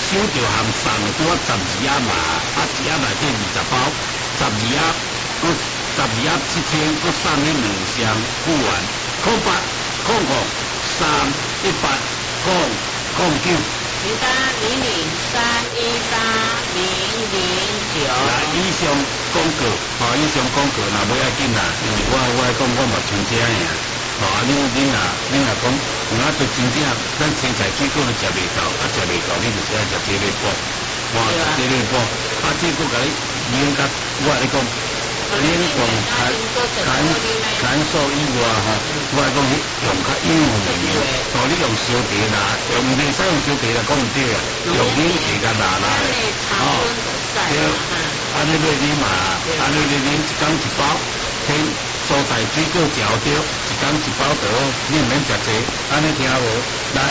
收着含送的拄啊12盒嘛，啊一盒内底20包，12盒，搁12盒7000，搁送你2箱付完，08003809。 08003180009。 来，以上广告，以上广告，若不要紧啦，因为我讲我目前这样，恁若讲，就真正咱青菜水果都食袂到，食袂到，你就只爱食这类补，食这类补，这个甲你研甲我来讲，连讲砍手以外我来讲用较应用的面，你用烧茶啦，袂使用烧茶啦，讲毋对啊，用冷茶甲拿来，对，安尼你嘛，安尼你一天一包，添蔬菜水果嚼着，一天一包就好，你毋免食济，安尼听无？来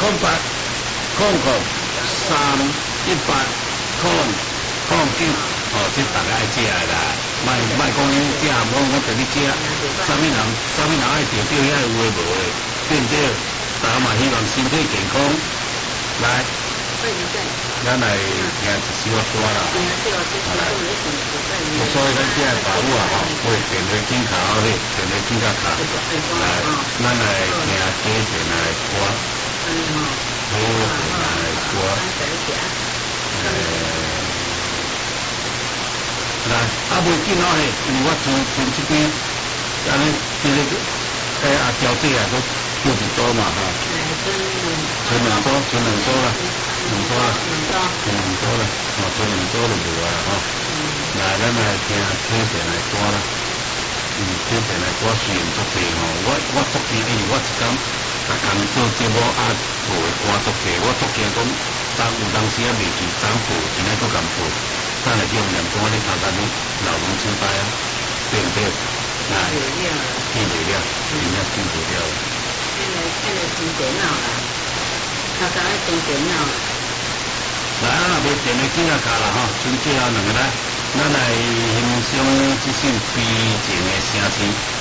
，08003809，这大家爱食的啦，莫讲你食，我叫你食，啥物人爱着着，遐有诶无诶，对毋对？大家嘛希望身体健康，来。咱来听一首歌啦，所以咱这个把握会电话紧卡好咧，电话紧卡卡，来，咱来听几段来歌，几段来歌，来，袂紧哦嘿，因为我从这边，安尼调节都叫一组嘛存两组啦。两组啦，做2组就无啊来，咱来听听电来歌啦。听电来歌虽然足济我足惊，因为我一工逐工做节目播的歌足济，我足惊讲有当时袂记怎播，今仔佫咁播，等下叫念歌你头前你老龙痴呆啊，对毋对？来，记袂了，真正记袂了。 现在充电脑啦，头前爱充电脑。 来啊，袂电的紧啊卡啦剩最后2个来，咱来欣赏这首悲情的声线。